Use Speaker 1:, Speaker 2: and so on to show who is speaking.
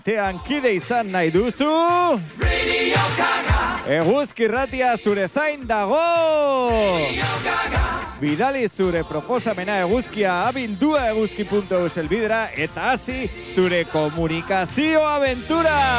Speaker 1: Tean kide izan nahi duzu? Eguzki Irratia zure zain dago! Bidali zure proposamena eguzkia abildua eguzki.eus elbidera eta hasi zure komunikazio abentura!